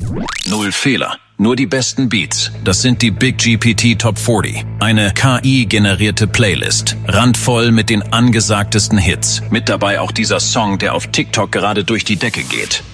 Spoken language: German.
Null Fehler, nur die besten Beats. Das sind die Big GPT Top 40. Eine KI-generierte Playlist, randvoll mit den angesagtesten Hits. Mit dabei auch dieser Song, der auf TikTok gerade durch die Decke geht.